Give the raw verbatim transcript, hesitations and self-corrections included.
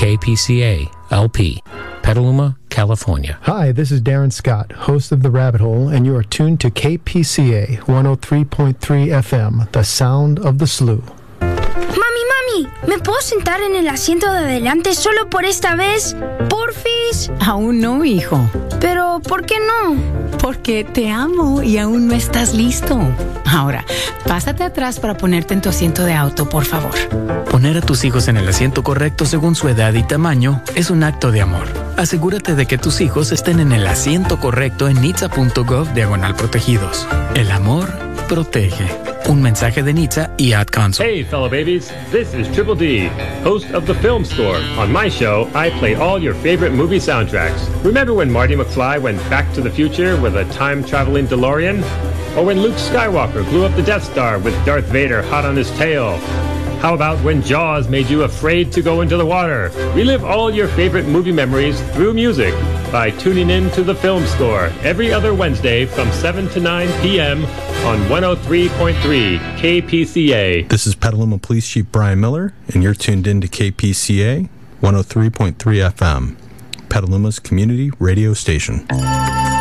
K P C A L P, Petaluma, California. Hi, this is Darren Scott, host of The Rabbit Hole, and you are tuned to K P C A one oh three point three F M, the sound of the slough. Mami, ¿me puedo sentar en el asiento de adelante solo por esta vez? ¿Porfis? Aún no, hijo. Pero, ¿por qué no? Porque te amo y aún no estás listo. Ahora, pásate atrás para ponerte en tu asiento de auto, por favor. Poner a tus hijos en el asiento correcto según su edad y tamaño es un acto de amor. Asegúrate de que tus hijos estén en el asiento correcto en nitsa punto gov diagonal protegidos. El amor protege. Un mensaje de Nitsa y Ad Council. Hey, fellow babies, this is Triple D, host of The Film Score. On my show, I play all your favorite movie soundtracks. Remember when Marty McFly went back to the future with a time-traveling DeLorean? Or when Luke Skywalker blew up the Death Star with Darth Vader hot on his tail? How about when Jaws made you afraid to go into the water? Relive all your favorite movie memories through music by tuning in to The Film Score every other Wednesday from seven to nine p.m. on one oh three point three K P C A. This is Petaluma Police Chief Brian Miller, and you're tuned in to K P C A one oh three point three F M, Petaluma's community radio station.